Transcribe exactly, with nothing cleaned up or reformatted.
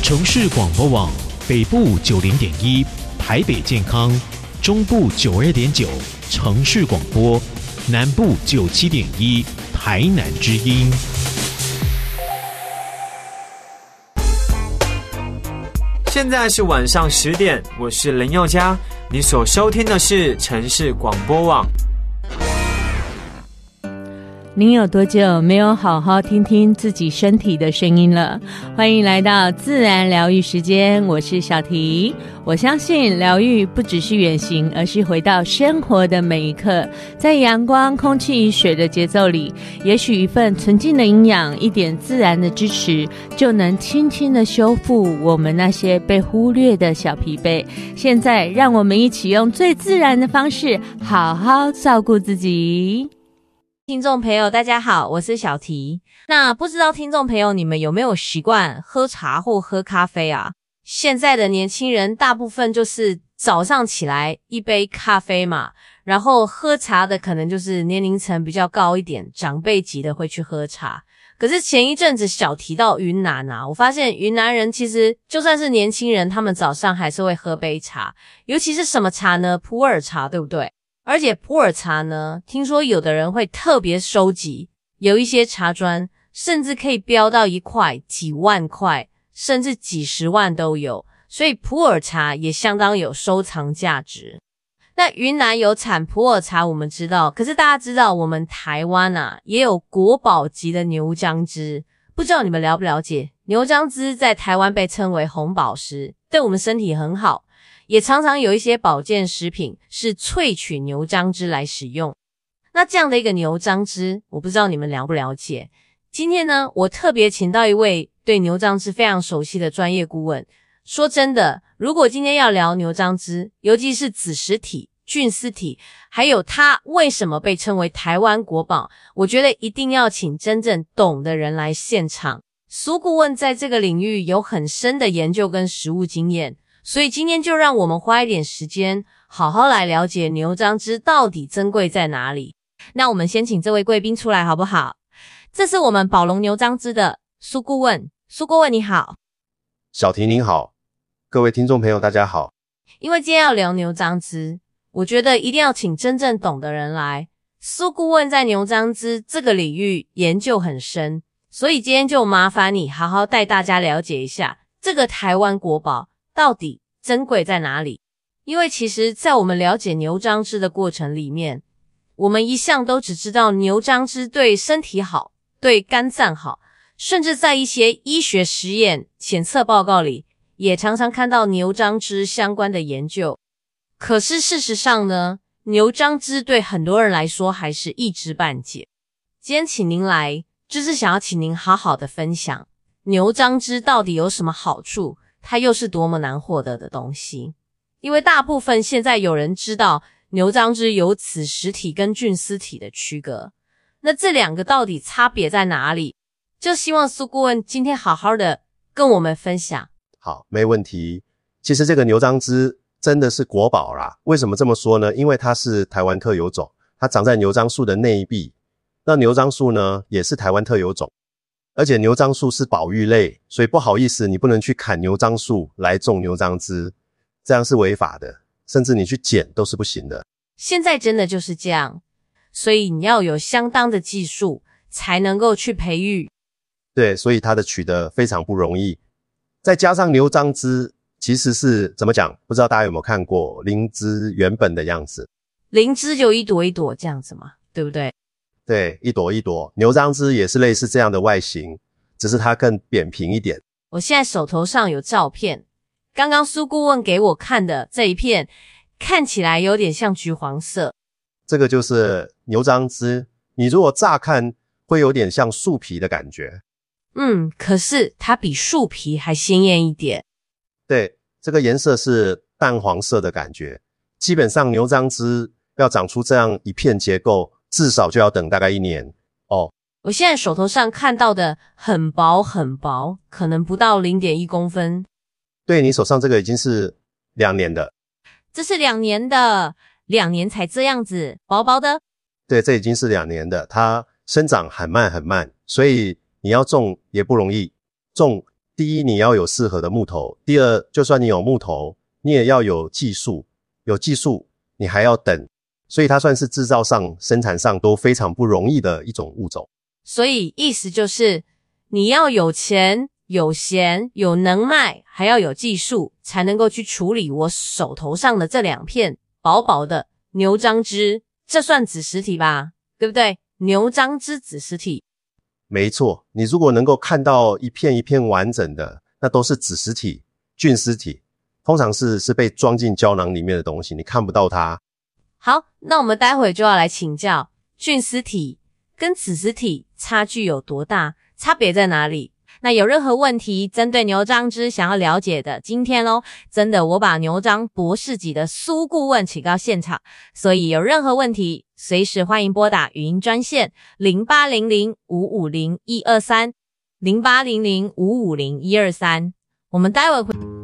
城市广播网北部九零点一，台北健康，中部九二点九，城市广播，南部九七点一，台南之音。 现在是晚上十点，我是林宥嘉，你所收听的是城市广播网。 您有多久没有好好听听自己身体的声音了？欢迎来到自然疗愈时间，我是小提。我相信疗愈不只是远行，而是回到生活的每一刻，在阳光、空气、水的节奏里，也许一份纯净的营养，一点自然的支持，就能轻轻的修复我们那些被忽略的小疲惫。现在让我们一起用最自然的方式，好好照顾自己。 听众朋友大家好，我是小提。那不知道听众朋友你们有没有习惯喝茶或喝咖啡啊？现在的年轻人大部分就是早上起来一杯咖啡嘛，然后喝茶的可能就是年龄层比较高一点，长辈级的会去喝茶。可是前一阵子小提到云南啊，我发现云南人其实就算是年轻人，他们早上还是会喝杯茶，尤其是什么茶呢？普洱茶，对不对？而且普洱茶呢，听说有的人会特别收集，有一些茶砖甚至可以标到一块、几万块，甚至几十万都有，所以普洱茶也相当有收藏价值。那云南有产普洱茶我们知道，可是大家知道我们台湾啊也有国宝级的牛樟芝，不知道你们了不了解？牛樟芝在台湾被称为红宝石，对我们身体很好。也常常有一些保健食品是萃取牛樟芝来使用。那这样的一个牛樟芝，我不知道你们了不了解。今天呢，我特别请到一位对牛樟芝非常熟悉的专业顾问。说真的，如果今天要聊牛樟芝，尤其是子实体、菌丝体，还有它为什么被称为台湾国宝，我觉得一定要请真正懂的人来现场。苏顾问在这个领域有很深的研究跟实务经验，所以今天就让我们花一点时间，好好来了解牛樟芝到底珍贵在哪里。那我们先请这位贵宾出来好不好？这是我们宝龙牛樟芝的苏顾问。苏顾问你好。 小提您好，各位听众朋友大家好。 因为今天要聊牛樟芝，我觉得一定要请真正懂的人来。苏顾问在牛樟芝这个领域研究很深，所以今天就麻烦你好好带大家了解一下这个台湾国宝到底珍贵在哪里？因为其实在我们了解牛樟芝的过程里面，我们一向都只知道牛樟芝对身体好，对肝脏好，甚至在一些医学实验检测报告里也常常看到牛樟芝相关的研究。可是事实上呢，牛樟芝对很多人来说还是一知半解。今天请您来，就是想要请您好好的分享牛樟芝到底有什么好处，它又是多么难获得的东西。因为大部分现在有人知道牛樟芝有子实体跟菌丝体的区隔，那这两个到底差别在哪里？就希望苏顾问今天好好的跟我们分享。 好，没问题。其实这个牛樟芝真的是国宝啦。为什么这么说呢？因为它是台湾特有种，它长在牛樟树的内壁。那牛樟树呢也是台湾特有种，而且牛樟树是保育类，所以不好意思，你不能去砍牛樟树来种牛樟芝，这样是违法的，甚至你去剪都是不行的。 现在真的就是这样，所以你要有相当的技术才能够去培育。 对，所以它的取得非常不容易。再加上牛樟芝其实是怎么讲，不知道大家有没有看过灵芝原本的样子。 灵芝就一朵一朵这样子嘛，对不对？ 对，一朵一朵。牛樟芝也是类似这样的外形，只是它更扁平一点。 我现在手头上有照片，刚刚苏顾问给我看的这一片看起来有点像橘黄色。 这个就是牛樟芝，你如果乍看会有点像树皮的感觉。 嗯，可是它比树皮还鲜艳一点。 对，这个颜色是淡黄色的感觉。基本上牛樟芝要长出这样一片结构，至少就要等大概一年哦。 我现在手头上看到的很薄很薄，可能不到 零点一公分。 对，你手上这个已经是两年的。 这是两年的，两年才这样子，薄薄的。 对，这已经是两年的，它生长很慢很慢，所以你要种也不容易，种第一，你要有适合的木头；第二，就算你有木头，你也要有技术，有技术你还要等，所以它算是制造上、生产上都非常不容易的一种物种。 所以意思就是你要有钱、有闲、有能耐，还要有技术，才能够去处理我手头上的这两片薄薄的牛樟芝，这算子实体吧，对不对？牛樟芝子实体。 没错，你如果能够看到一片一片完整的，那都是子实体、菌丝体，通常是是被装进胶囊里面的东西，你看不到它。 好，那我们待会就要来请教菌丝体跟子实体差距有多大，差别在哪里？那有任何问题针对牛樟芝想要了解的，今天咯真的我把牛樟博士级的苏顾问请到现场，所以有任何问题随时欢迎拨打语音专线零八零零五五零一二三 零八零零五五零一二三，我们待会会